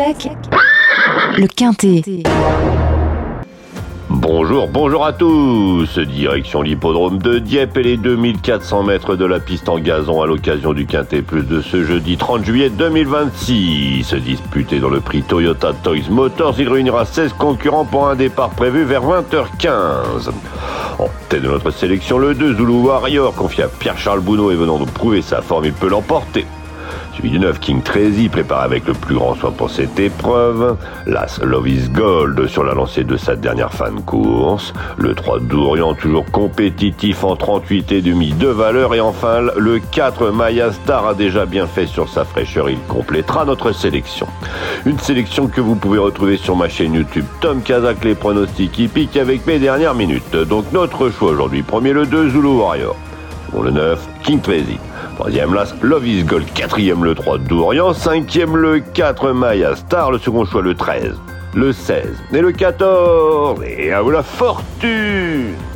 avec le Quintet. Bonjour à tous. Direction l'hippodrome de Dieppe et les 2400 mètres de la piste en gazon à l'occasion du Quintet Plus de ce jeudi 30 juillet 2026. Disputé dans le prix Toyota Toys Motors, il réunira 16 concurrents pour un départ prévu vers 20h15. En tête de notre sélection, le 2 Zulu Warrior, confié à Pierre-Charles Bounot et venant de prouver sa forme, il peut l'emporter. Suivi du 9 King Trazy, préparé avec le plus grand soin pour cette épreuve. L'As Love is Gold sur la lancée de sa dernière fin de course. Le 3 Dourian, toujours compétitif en 38,5 de valeur. Et enfin, le 4 Maya Star a déjà bien fait sur sa fraîcheur. Il complétera notre sélection. Une sélection que vous pouvez retrouver sur ma chaîne YouTube Tom Kazak, les pronostics hippiques avec mes dernières minutes. Donc notre choix aujourd'hui, premier le 2 Zulu Warrior. Second le 9 King Trazy. Troisième, l'As Love is Gold. Quatrième, le 3 Dourian. Cinquième, le 4 Maya Star. Le second choix, le 13, le 16 et le 14. Et à vous la fortune!